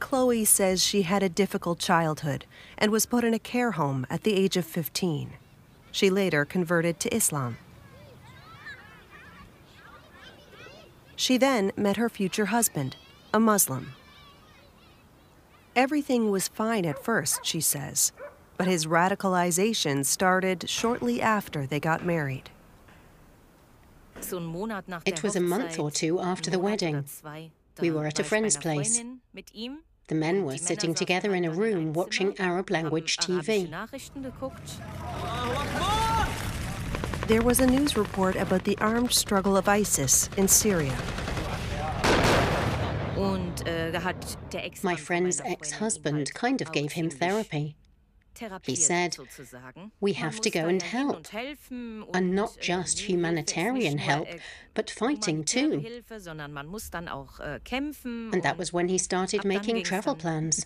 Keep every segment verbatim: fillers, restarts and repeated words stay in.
Chloe says she had a difficult childhood and was put in a care home at the age of fifteen. She later converted to Islam. She then met her future husband, a Muslim. Everything was fine at first, she says, but his radicalization started shortly after they got married. It was a month or two after the wedding. We were at a friend's place. The men were sitting together in a room watching Arab-language T V. There was a news report about the armed struggle of ISIS in Syria. My friend's ex-husband kind of gave him therapy. He said, "We have to go and help, and not just humanitarian help, but fighting too." And that was when he started making travel plans.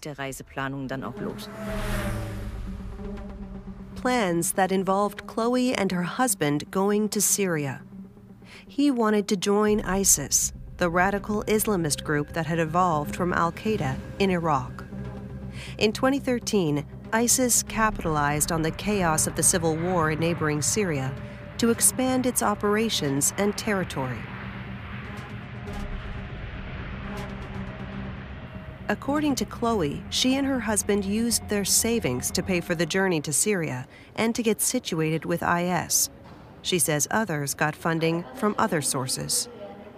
Plans that involved Chloe and her husband going to Syria. He wanted to join ISIS, the radical Islamist group that had evolved from Al-Qaeda in Iraq. In twenty thirteen, ISIS capitalized on the chaos of the civil war in neighboring Syria to expand its operations and territory. According to Chloe, she and her husband used their savings to pay for the journey to Syria and to get situated with I S. She says others got funding from other sources.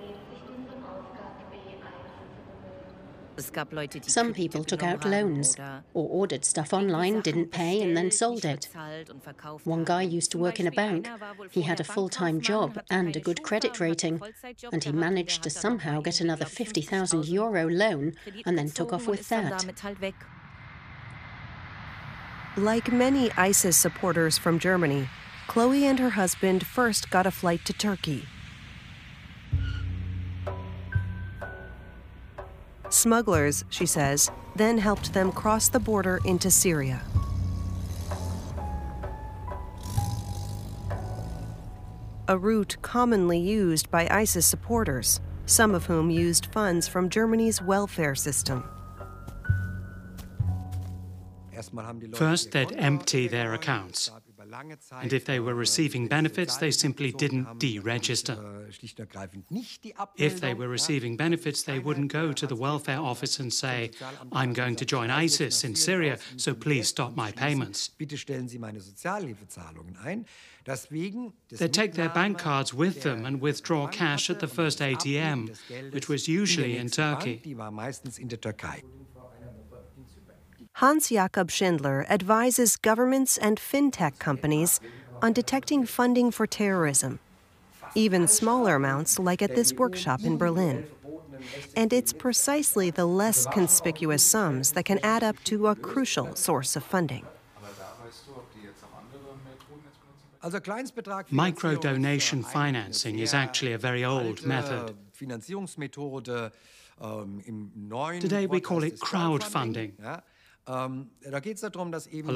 Some people took out loans or ordered stuff online, didn't pay, and then sold it. One guy used to work in a bank. He had a full-time job and a good credit rating, and he managed to somehow get another fifty thousand euro loan and then took off with that. Like many ISIS supporters from Germany, Chloe and her husband first got a flight to Turkey. Smugglers, she says, then helped them cross the border into Syria. A route commonly used by ISIS supporters, some of whom used funds from Germany's welfare system. First, they'd empty their accounts. And if they were receiving benefits, they simply didn't deregister. If they were receiving benefits, they wouldn't go to the welfare office and say, "I'm going to join ISIS in Syria, so please stop my payments." They'd take their bank cards with them and withdraw cash at the first A T M, which was usually in Turkey. Hans-Jakob Schindler advises governments and fintech companies on detecting funding for terrorism, even smaller amounts like at this workshop in Berlin. And it's precisely the less conspicuous sums that can add up to a crucial source of funding. Micro-donation financing is actually a very old method. Today we call it crowdfunding. A